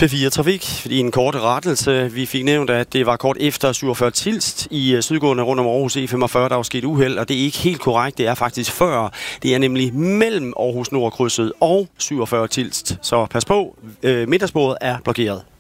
P4 Trafik. I en kort rettelse. Vi fik nævnt, at det var kort efter 47 Tilst i sydgående rundt om Aarhus E45, der var sket uheld, og det er ikke helt korrekt. Det er faktisk før. Det er nemlig mellem Aarhus Nordkrydset og 47 Tilst. Så pas på, midtersporet er blokeret.